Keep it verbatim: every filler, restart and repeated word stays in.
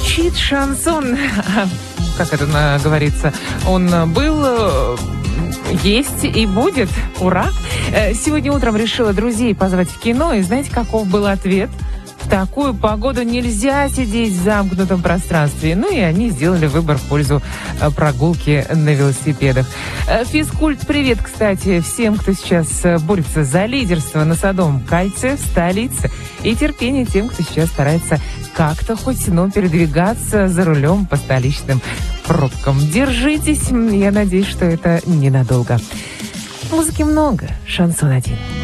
Звучит шансон, как это на- говорится, он был, есть и будет. Ура! Э, Сегодня утром решила друзей позвать в кино, и знаете, каков был ответ? В такую погоду нельзя сидеть в замкнутом пространстве. Ну и они сделали выбор в пользу э, прогулки на велосипедах. Э, Физкульт-привет, кстати, всем, кто сейчас э, борется за лидерство на Садовом кольце в столице. И терпение тем, кто сейчас старается как-то хоть, но передвигаться за рулем по столичным пробкам. Держитесь, я надеюсь, что это ненадолго. Музыки много, шансон один.